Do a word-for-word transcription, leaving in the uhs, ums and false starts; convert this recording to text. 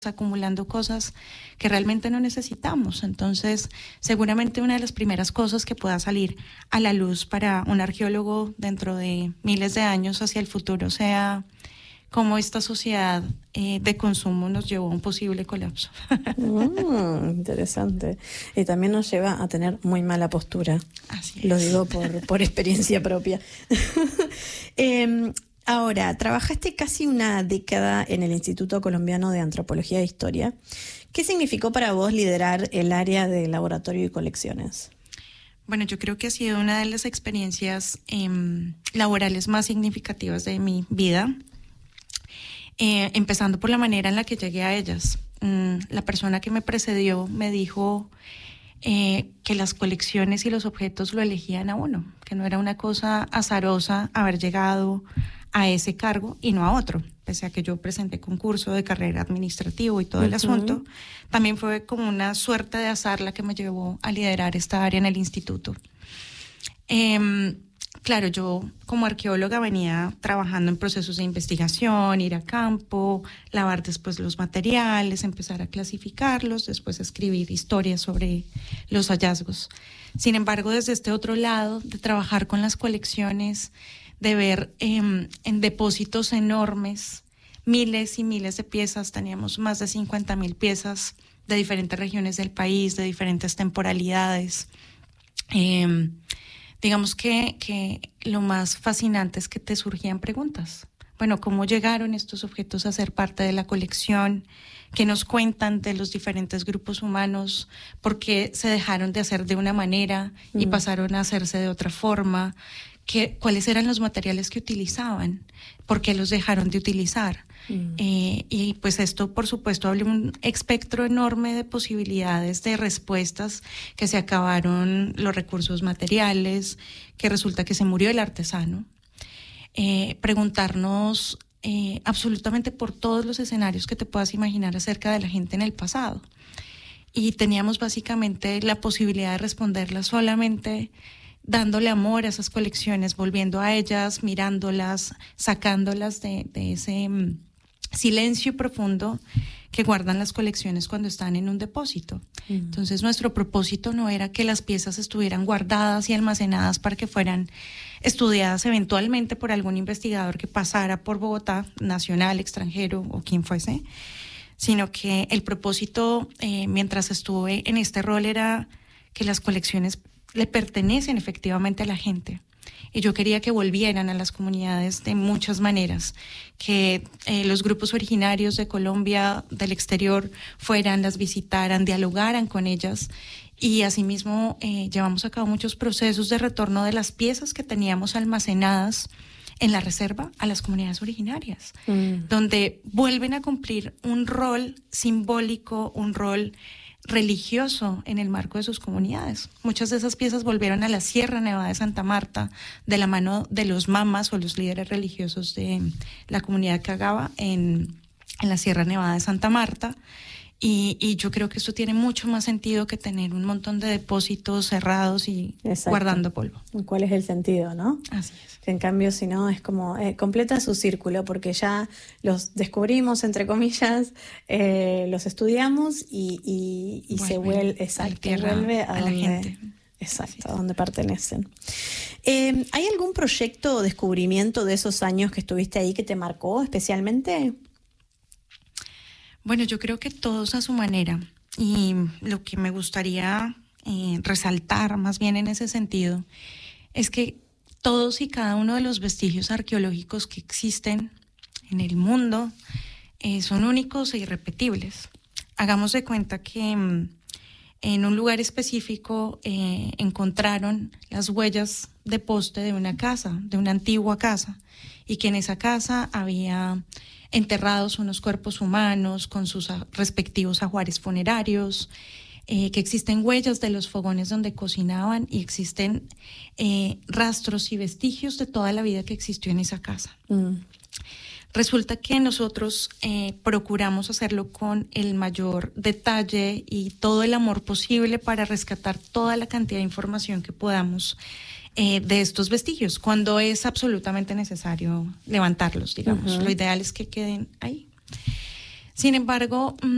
acumulando cosas que realmente no necesitamos. Entonces, seguramente una de las primeras cosas que pueda salir a la luz para un arqueólogo dentro de miles de años hacia el futuro sea cómo esta sociedad eh, de consumo nos llevó a un posible colapso. Mm, interesante. Y también nos lleva a tener muy mala postura. Así es. Lo digo por, por experiencia propia. eh, Ahora, trabajaste casi una década en el Instituto Colombiano de Antropología e Historia. ¿Qué significó para vos liderar el área de laboratorio y colecciones? Bueno, yo creo que ha sido una de las experiencias eh, laborales más significativas de mi vida, eh, empezando por la manera en la que llegué a ellas. Mm, la persona que me precedió me dijo eh, que las colecciones y los objetos lo elegían a uno, que no era una cosa azarosa haber llegado a ese cargo y no a otro, pese a que yo presenté concurso de carrera administrativo y todo uh-huh. el asunto, también fue como una suerte de azar la que me llevó a liderar esta área en el instituto. Eh, claro, yo como arqueóloga venía trabajando en procesos de investigación, ir a campo, lavar después los materiales, empezar a clasificarlos, después escribir historias sobre los hallazgos. Sin embargo, desde este otro lado, de trabajar con las colecciones, de ver eh, en depósitos enormes, miles y miles de piezas, teníamos más de cincuenta mil piezas de diferentes regiones del país, de diferentes temporalidades. Eh, digamos que, que lo más fascinante es que te surgían preguntas. Bueno, ¿cómo llegaron estos objetos a ser parte de la colección? ¿Qué nos cuentan de los diferentes grupos humanos? ¿Por qué se dejaron de hacer de una manera y mm. pasaron a hacerse de otra forma? ¿Qué, ¿Cuáles eran los materiales que utilizaban? ¿Por qué los dejaron de utilizar? Mm. Eh, y pues esto, por supuesto, abre un espectro enorme de posibilidades de respuestas, que se acabaron los recursos materiales, que resulta que se murió el artesano. Eh, preguntarnos eh, absolutamente por todos los escenarios que te puedas imaginar acerca de la gente en el pasado. Y teníamos básicamente la posibilidad de responderlas solamente dándole amor a esas colecciones, volviendo a ellas, mirándolas, sacándolas de, de ese um, silencio profundo que guardan las colecciones cuando están en un depósito. Mm. Entonces, nuestro propósito no era que las piezas estuvieran guardadas y almacenadas para que fueran estudiadas eventualmente por algún investigador que pasara por Bogotá, nacional, extranjero o quien fuese, sino que el propósito, eh, mientras estuve en este rol, era que las colecciones le pertenecen efectivamente a la gente. Y yo quería que volvieran a las comunidades de muchas maneras, que eh, los grupos originarios de Colombia, del exterior, fueran, las visitaran, dialogaran con ellas. Y asimismo eh, llevamos a cabo muchos procesos de retorno de las piezas que teníamos almacenadas en la reserva a las comunidades originarias, mm. donde vuelven a cumplir un rol simbólico, un rol religioso en el marco de sus comunidades. Muchas de esas piezas volvieron a la Sierra Nevada de Santa Marta de la mano de los mamas o los líderes religiosos de la comunidad Cagaba en, en la Sierra Nevada de Santa Marta. Y, y yo creo que esto tiene mucho más sentido que tener un montón de depósitos cerrados y Exacto. guardando polvo. ¿Cuál es el sentido, no? Así es. Que en cambio, si no, es como eh, completa su círculo, porque ya los descubrimos, entre comillas, eh, los estudiamos y, y, y se vuelve, exacto, a tierra, vuelve a, a donde, la gente. Exacto, a donde pertenecen. Eh, ¿Hay algún proyecto o descubrimiento de esos años que estuviste ahí que te marcó especialmente? Bueno, yo creo que todos a su manera, y lo que me gustaría eh, resaltar más bien en ese sentido es que todos y cada uno de los vestigios arqueológicos que existen en el mundo eh, son únicos e irrepetibles. Hagamos de cuenta que mm, en un lugar específico eh, encontraron las huellas de poste de una casa, de una antigua casa, y que en esa casa había enterrados unos cuerpos humanos con sus respectivos ajuares funerarios, eh, que existen huellas de los fogones donde cocinaban y existen eh, rastros y vestigios de toda la vida que existió en esa casa. Mm. Resulta que nosotros eh, procuramos hacerlo con el mayor detalle y todo el amor posible para rescatar toda la cantidad de información que podamos eh, de estos vestigios, cuando es absolutamente necesario levantarlos, digamos. Uh-huh. Lo ideal es que queden ahí. Sin embargo,